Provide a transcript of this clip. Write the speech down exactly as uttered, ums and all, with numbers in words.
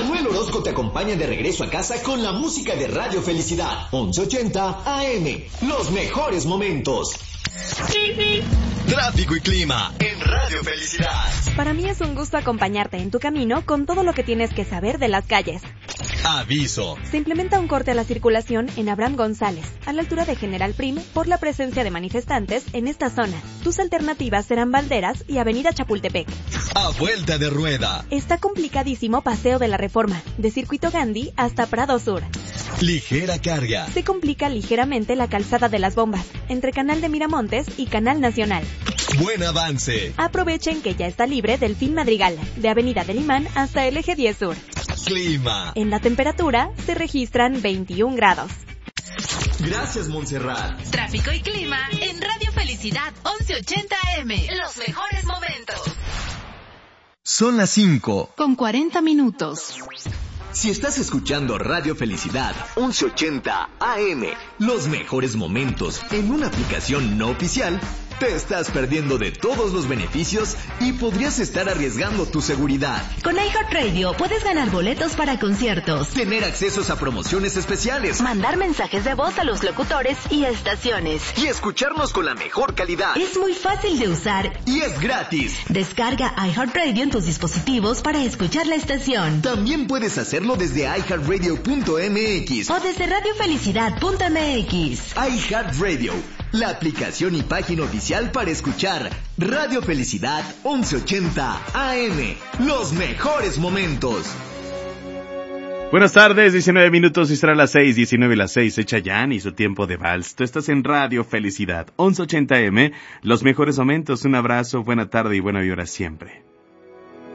Manuel Orozco te acompaña de regreso a casa con la música de Radio Felicidad, once ochenta A M. Los mejores momentos. Tráfico y clima en Radio Felicidad. Para mí es un gusto acompañarte en tu camino con todo lo que tienes que saber de las calles. Aviso. Se implementa un corte a la circulación en Abraham González, a la altura de General Prim, por la presencia de manifestantes en esta zona. Tus alternativas serán Valderas y Avenida Chapultepec. A vuelta de rueda. Está complicadísimo Paseo de la Reforma, de Circuito Gandhi hasta Prado Sur. Ligera carga. Se complica ligeramente la calzada de las Bombas, entre Canal de Miramontes y Canal Nacional. Buen avance. Aprovechen que ya está libre Delfín Madrigal, de Avenida del Imán hasta el Eje diez Sur. Clima. En la temperatura se registran veintiún grados. Gracias, Montserrat. Tráfico y clima en Radio Felicidad once ochenta A M. Los mejores momentos. Son las cinco. Con cuarenta minutos. Si estás escuchando Radio Felicidad once ochenta A M, los mejores momentos en una aplicación no oficial, te estás perdiendo de todos los beneficios y podrías estar arriesgando tu seguridad. Con iHeartRadio puedes ganar boletos para conciertos, tener accesos a promociones especiales, mandar mensajes de voz a los locutores y estaciones, y escucharnos con la mejor calidad. Es muy fácil de usar y es gratis. Descarga iHeartRadio en tus dispositivos para escuchar la estación. También puedes hacerlo desde i heart radio punto m x o desde radio felicidad punto m x. iHeartRadio, la aplicación y página oficial para escuchar Radio Felicidad once ochenta A M. Los mejores momentos. Buenas tardes, diecinueve minutos y será las seis, diecinueve y las seis, echa Jan y su tiempo de vals. Tú estás en Radio Felicidad once ochenta A M. Los mejores momentos, un abrazo, buena tarde y buena vibra siempre.